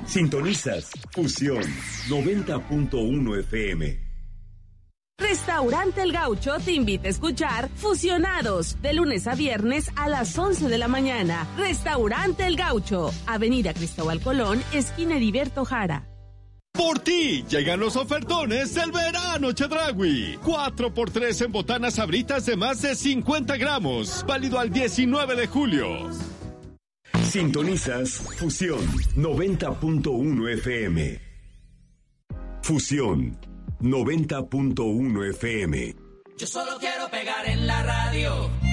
Sintonizas Fusión 90.1 FM. Restaurante El Gaucho te invita a escuchar Fusionados de lunes a viernes a las 11 de la mañana. Restaurante El Gaucho, Avenida Cristóbal Colón, esquina Heriberto Jara. Por ti llegan los ofertones del verano Chedraui. 4x3 en botanas Sabritas de más de 50 gramos. Válido al 19 de julio. Sintonizas Fusión 90.1 FM. Fusión 90.1 FM. Yo solo quiero pegar en la radio.